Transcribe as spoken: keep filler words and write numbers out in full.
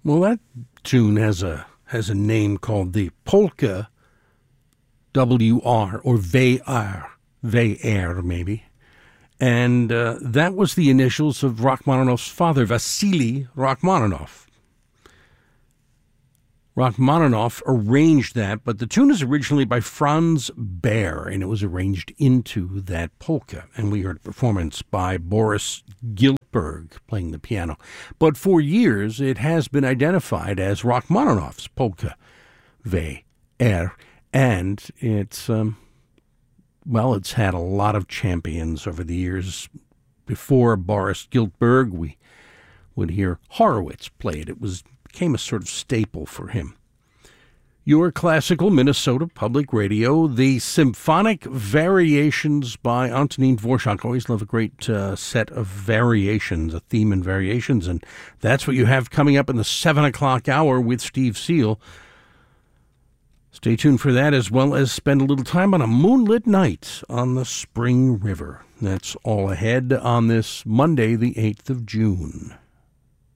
Well, that tune has a has a name called the Polka W R, or V R, V R maybe. And uh, that was the initials of Rachmaninoff's father, Vasily Rachmaninoff. Rachmaninoff arranged that, but the tune is originally by Franz Baer, and it was arranged into that polka. And we heard a performance by Boris Giltberg playing the piano. But for years, it has been identified as Rachmaninoff's polka, V R, and it's, um, well, it's had a lot of champions over the years. Before Boris Giltberg, we would hear Horowitz play it. It was became a sort of staple for him. Your classical Minnesota Public Radio, the Symphonic Variations by Antonin Dvorak. Always love a great uh, set of variations, a theme and variations, and that's what you have coming up in the seven o'clock hour with Steve Seal. Stay tuned for that, as well as spend a little time on a moonlit night on the Spring River. That's all ahead on this Monday, the eighth of June.